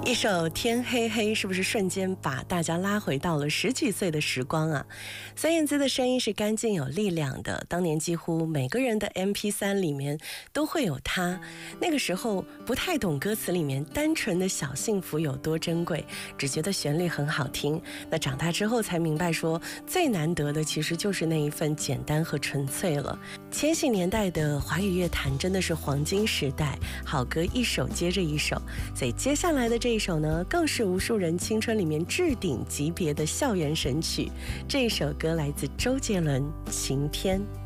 一首《天黑黑》是不是瞬间把大家拉回到了10几岁的时光啊？孙燕姿的声音是干净有力量的，当年几乎每个人的 MP3 里面都会有她。那个时候不太懂歌词里面单纯的小幸福有多珍贵，只觉得旋律很好听。那长大之后才明白说，最难得的其实就是那一份简单和纯粹了。千禧年代的华语乐坛真的是黄金时代，好歌一首接着一首，所以接下来的这一首呢，更是无数人青春里面置顶级别的校园神曲。这首歌来自周杰伦《晴天》。